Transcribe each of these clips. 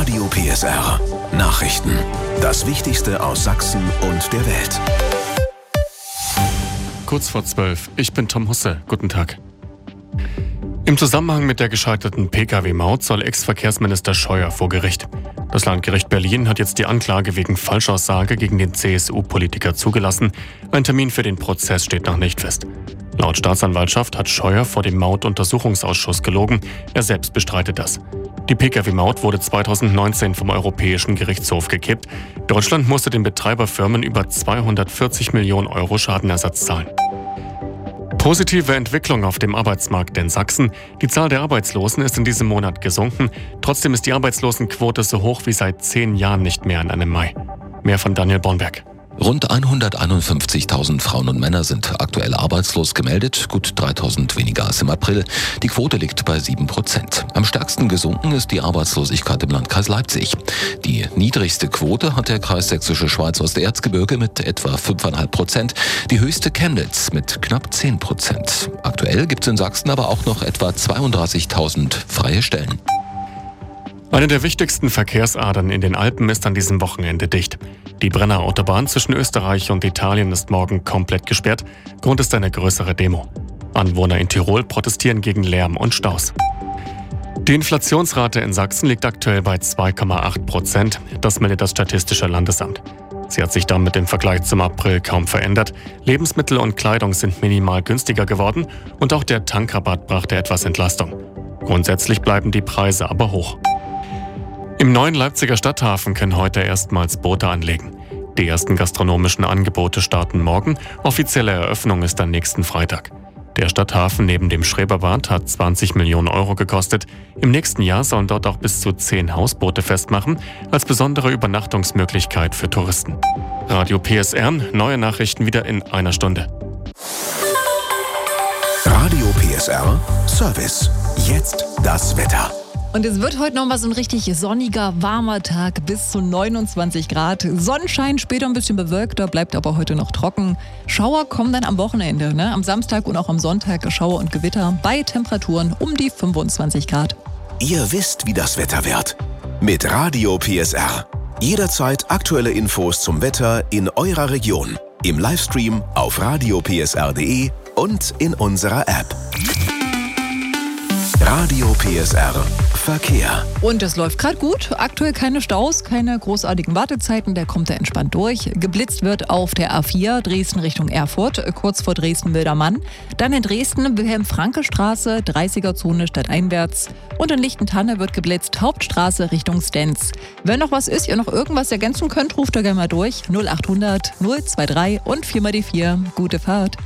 Radio PSR. Nachrichten. Das Wichtigste aus Sachsen und der Welt. Kurz vor 12. Ich bin Tom Husse. Guten Tag. Im Zusammenhang mit der gescheiterten Pkw-Maut soll Ex-Verkehrsminister Scheuer vor Gericht. Das Landgericht Berlin hat jetzt die Anklage wegen Falschaussage gegen den CSU-Politiker zugelassen. Ein Termin für den Prozess steht noch nicht fest. Laut Staatsanwaltschaft hat Scheuer vor dem Mautuntersuchungsausschuss gelogen. Er selbst bestreitet das. Die Pkw-Maut wurde 2019 vom Europäischen Gerichtshof gekippt. Deutschland musste den Betreiberfirmen über 240 Millionen Euro Schadenersatz zahlen. Positive Entwicklung auf dem Arbeitsmarkt in Sachsen. Die Zahl der Arbeitslosen ist in diesem Monat gesunken. Trotzdem ist die Arbeitslosenquote so hoch wie seit 10 Jahren nicht mehr an einem Mai. Mehr von Daniel Bornberg. Rund 151.000 Frauen und Männer sind aktuell arbeitslos gemeldet, gut 3.000 weniger als im April. Die Quote liegt bei 7%. Am stärksten gesunken ist die Arbeitslosigkeit im Landkreis Leipzig. Die niedrigste Quote hat der Kreis Sächsische Schweiz Osterzgebirge mit etwa 5,5%, die höchste Chemnitz mit knapp 10%. Aktuell gibt es in Sachsen aber auch noch etwa 32.000 freie Stellen. Eine der wichtigsten Verkehrsadern in den Alpen ist an diesem Wochenende dicht. Die Brenner Autobahn zwischen Österreich und Italien ist morgen komplett gesperrt. Grund ist eine größere Demo. Anwohner in Tirol protestieren gegen Lärm und Staus. Die Inflationsrate in Sachsen liegt aktuell bei 2,8%. Das meldet das Statistische Landesamt. Sie hat sich damit im Vergleich zum April kaum verändert. Lebensmittel und Kleidung sind minimal günstiger geworden und auch der Tankrabatt brachte etwas Entlastung. Grundsätzlich bleiben die Preise aber hoch. Im neuen Leipziger Stadthafen können heute erstmals Boote anlegen. Die ersten gastronomischen Angebote starten morgen. Offizielle Eröffnung ist am nächsten Freitag. Der Stadthafen neben dem Schreberbad hat 20 Millionen Euro gekostet. Im nächsten Jahr sollen dort auch bis zu 10 Hausboote festmachen, als besondere Übernachtungsmöglichkeit für Touristen. Radio PSR, neue Nachrichten wieder in einer Stunde. Radio PSR Service. Jetzt das Wetter. Und es wird heute nochmal so ein richtig sonniger, warmer Tag bis zu 29 Grad. Sonnenschein, später ein bisschen bewölkter, bleibt aber heute noch trocken. Schauer kommen dann am Wochenende, Am Samstag und auch am Sonntag Schauer und Gewitter bei Temperaturen um die 25 Grad. Ihr wisst, wie das Wetter wird. Mit Radio PSR. Jederzeit aktuelle Infos zum Wetter in eurer Region. Im Livestream auf radiopsr.de und in unserer App. Radio PSR Verkehr. Und es läuft gerade gut. Aktuell keine Staus, keine großartigen Wartezeiten. Der kommt da entspannt durch. Geblitzt wird auf der A4 Dresden Richtung Erfurt, kurz vor Dresden-Wildermann. Dann in Dresden Wilhelm-Franke-Straße, 30er-Zone stadteinwärts. Und in Lichtentanne wird geblitzt Hauptstraße Richtung Stenz. Wenn noch was ist, ihr noch irgendwas ergänzen könnt, ruft da gerne mal durch. 0800 023 und 4 mal die 4. Gute Fahrt.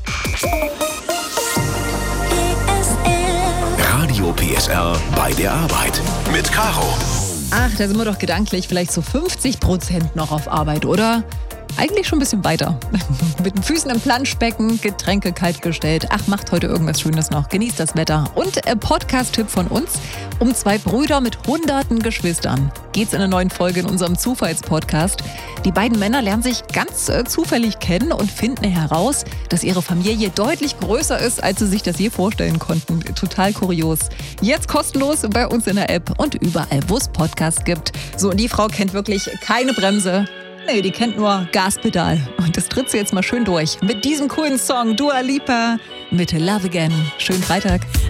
Radio PSR bei der Arbeit mit Caro. Ach, da sind wir doch gedanklich vielleicht so 50% noch auf Arbeit, oder? Eigentlich schon ein bisschen weiter. Mit den Füßen im Planschbecken, Getränke kalt gestellt. Ach, macht heute irgendwas Schönes noch. Genießt das Wetter. Und Podcast-Tipp von uns. Um 2 Brüder mit hunderten Geschwistern geht's in einer neuen Folge in unserem Zufallspodcast. Die beiden Männer lernen sich ganz zufällig kennen und finden heraus, dass ihre Familie deutlich größer ist, als sie sich das je vorstellen konnten. Total kurios. Jetzt kostenlos bei uns in der App und überall, wo es Podcasts gibt. So, und die Frau kennt wirklich keine Bremse. Nee, die kennt nur Gaspedal. Und das tritt sie jetzt mal schön durch. Mit diesem coolen Song Dua Lipa mit Love Again. Schönen Freitag.